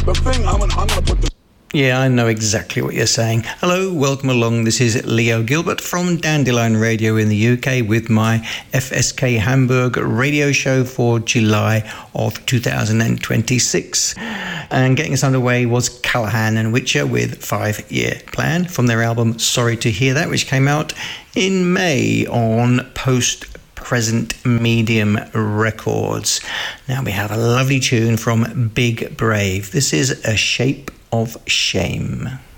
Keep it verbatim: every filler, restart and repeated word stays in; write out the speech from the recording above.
The thing, I'm gonna, I'm gonna put the... Yeah, I know exactly what you're saying. Hello, welcome along. This is Leo Gilbert from Dandelion Radio in the U K with my F S K Hamburg radio show for July of two thousand twenty-six. And getting us underway was Callahan and Witcher with Five Year Plan from their album Sorry to Hear That, which came out in May on Post Present Medium Records. Now we have a lovely tune from Big Brave. This is A Shape of Shame.